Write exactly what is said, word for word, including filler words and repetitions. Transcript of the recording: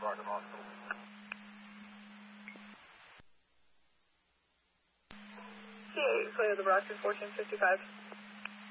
Markham Hospital. C eight, clear the Brockton fourteen fifty-five.